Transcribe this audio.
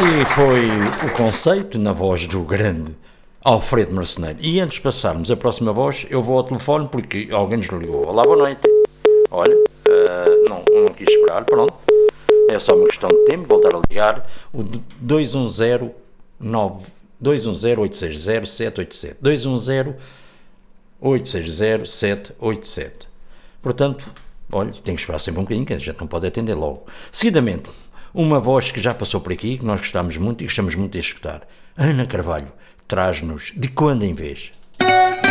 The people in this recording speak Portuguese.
E foi o conceito na voz do grande Alfredo Marceneiro. E antes de passarmos a próxima voz, eu vou ao telefone porque alguém nos ligou. Olá, boa noite. Olha, não quis esperar, pronto. É só uma questão de tempo, voltar a ligar. O 210-860-787. 210-860-787. Portanto, olha, tem que esperar sempre um bocadinho, que a gente não pode atender logo. Seguidamente, uma voz que já passou por aqui, que nós gostamos muito e gostamos muito de escutar. Ana Carvalho traz-nos De Quando em Vez.